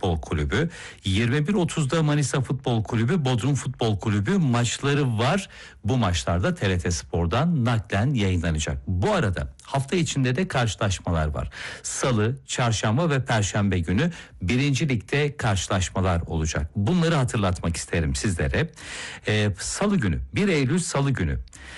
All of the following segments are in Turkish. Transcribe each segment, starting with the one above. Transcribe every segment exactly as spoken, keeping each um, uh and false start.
Futbol Kulübü, yirmi bir otuzda Manisa Futbol Kulübü, Bodrum Futbol Kulübü maçları var. Bu maçlarda T R T Spor'dan naklen yayınlanacak. Bu arada hafta içinde de karşılaşmalar var. Salı, çarşamba ve perşembe günü birinci Lig'de karşılaşmalar olacak. Bunları hatırlatmak isterim sizlere. Ee, Salı günü, bir Eylül Salı günü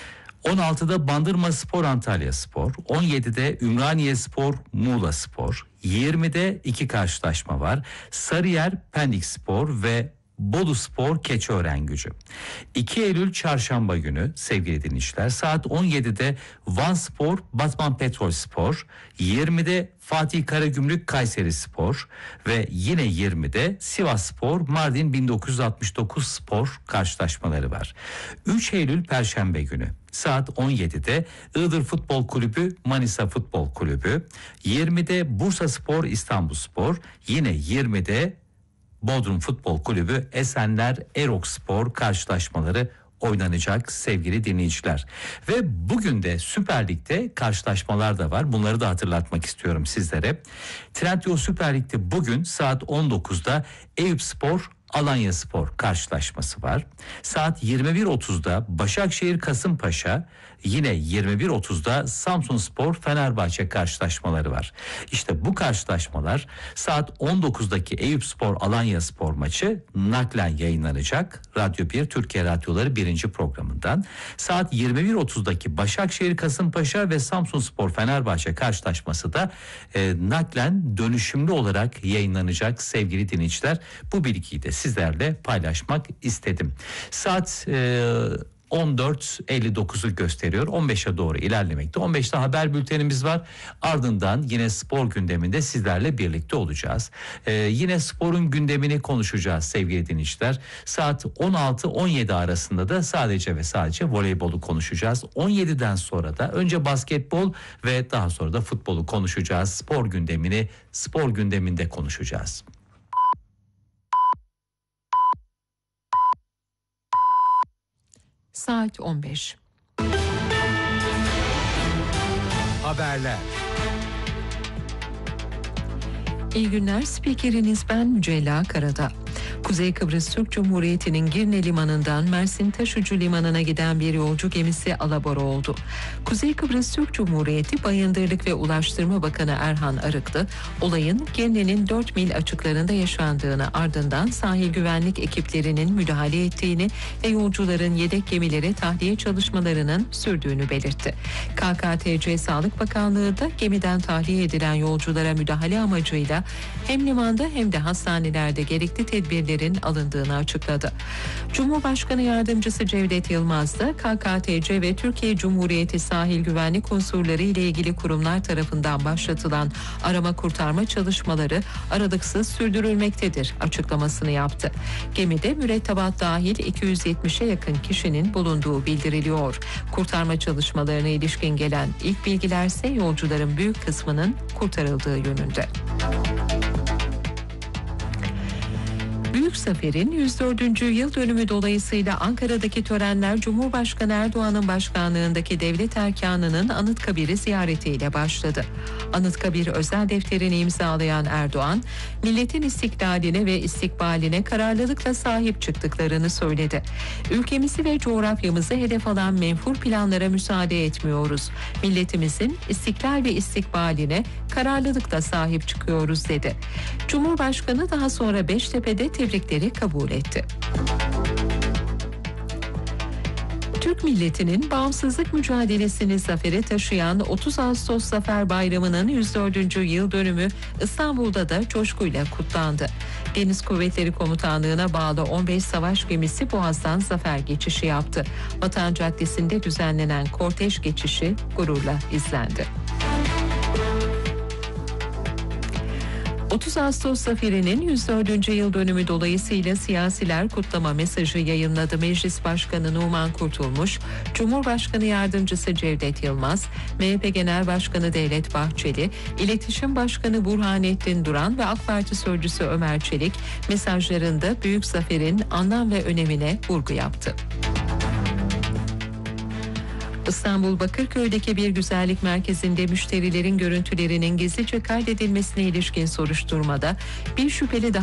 on altıda Bandırma Spor Antalya Spor, on yedide Ümraniye Spor Muğla Spor, yirmide iki karşılaşma var. Sarıyer Pendik Spor ve Bolu Spor Keçiören-Gücü. iki Eylül Çarşamba günü sevgili dinleyiciler, saat on yedide Van Spor Batman Petrol Spor, yirmide Fatih Karagümrük Kayseri Spor ve yine yirmide Sivas Spor Mardin bin dokuz yüz altmış dokuz Spor karşılaşmaları var. üç Eylül Perşembe günü saat on yedide Iğdır Futbol Kulübü Manisa Futbol Kulübü, yirmide Bursa Spor İstanbul Spor, yine yirmide Bodrum Futbol Kulübü Esenler Erok Spor karşılaşmaları oynanacak sevgili dinleyiciler. Ve bugün de Süper Lig'de karşılaşmalar da var. Bunları da hatırlatmak istiyorum sizlere. Trendyol Süper Lig'de bugün saat on dokuzda Eyüpspor Alanya Spor karşılaşması var. Saat yirmi bir otuzda Başakşehir Kasımpaşa, yine yirmi bir otuzda Samsunspor Fenerbahçe karşılaşmaları var. İşte bu karşılaşmalar saat on dokuzdaki Eyüpspor Alanya Spor maçı naklen yayınlanacak. Radyo bir Türkiye Radyoları birinci programından. Saat yirmi bir otuzdaki Başakşehir Kasımpaşa ve Samsunspor Fenerbahçe karşılaşması da e, naklen dönüşümlü olarak yayınlanacak sevgili dinleyiciler. Bu bilgiyi de sizlerle paylaşmak istedim. Saat e, on dört elli dokuzu gösteriyor. on beşe doğru ilerlemekte. on beşte haber bültenimiz var. Ardından yine spor gündeminde sizlerle birlikte olacağız. Ee, yine sporun gündemini konuşacağız sevgili dinleyiciler. Saat on altı on yedi arasında da sadece ve sadece voleybolu konuşacağız. on yediden sonra da önce basketbol ve daha sonra da futbolu konuşacağız. Spor gündemini spor gündeminde konuşacağız. Saat on beş. Haberler. İyi günler, spikeriniz ben Mücella Karadağ. Kuzey Kıbrıs Türk Cumhuriyeti'nin Girne Limanı'ndan Mersin Taşucu Limanı'na giden bir yolcu gemisi alabora oldu. Kuzey Kıbrıs Türk Cumhuriyeti Bayındırlık ve Ulaştırma Bakanı Erhan Arıklı, olayın Girne'nin dört mil açıklarında yaşandığını, ardından sahil güvenlik ekiplerinin müdahale ettiğini ve yolcuların yedek gemilere tahliye çalışmalarının sürdüğünü belirtti. K K T C Sağlık Bakanlığı da gemiden tahliye edilen yolculara müdahale amacıyla hem limanda hem de hastanelerde gerekli tedbirleri alındığını açıkladı. Cumhurbaşkanı Yardımcısı Cevdet Yılmaz da K K T C ve Türkiye Cumhuriyeti sahil güvenlik unsurları ile ilgili kurumlar tarafından başlatılan arama kurtarma çalışmaları aralıksız sürdürülmektedir açıklamasını yaptı. Gemide mürettebat dahil iki yüz yetmişe yakın kişinin bulunduğu bildiriliyor. Kurtarma çalışmalarına ilişkin gelen ilk bilgilerse yolcuların büyük kısmının kurtarıldığı yönünde. Büyük Zafer'in yüz dördüncü yıl dönümü dolayısıyla Ankara'daki törenler Cumhurbaşkanı Erdoğan'ın başkanlığındaki devlet erkanının Anıtkabir'i ziyaretiyle başladı. Anıtkabir özel defterini imzalayan Erdoğan, milletin istiklaline ve istikbaline kararlılıkla sahip çıktıklarını söyledi. Ülkemizi ve coğrafyamızı hedef alan menfur planlara müsaade etmiyoruz. Milletimizin istiklal ve istikbaline kararlılıkla sahip çıkıyoruz dedi. Cumhurbaşkanı daha sonra Beştepe'de tebrikleri kabul etti. Türk milletinin bağımsızlık mücadelesini zafere taşıyan otuz Ağustos Zafer Bayramı'nın yüz dördüncü yıl dönümü İstanbul'da da coşkuyla kutlandı. Deniz Kuvvetleri Komutanlığı'na bağlı on beş savaş gemisi Boğaz'dan zafer geçişi yaptı. Vatan Caddesi'nde düzenlenen kortej geçişi gururla izlendi. otuz Ağustos Zaferi'nin yüz dördüncü yıl dönümü dolayısıyla siyasiler kutlama mesajı yayınladı. Meclis Başkanı Numan Kurtulmuş, Cumhurbaşkanı Yardımcısı Cevdet Yılmaz, M H P Genel Başkanı Devlet Bahçeli, İletişim Başkanı Burhanettin Duran ve AK Parti Sözcüsü Ömer Çelik mesajlarında Büyük Zafer'in anlam ve önemine vurgu yaptı. İstanbul Bakırköy'deki bir güzellik merkezinde müşterilerin görüntülerinin gizlice kaydedilmesine ilişkin soruşturmada bir şüpheli daha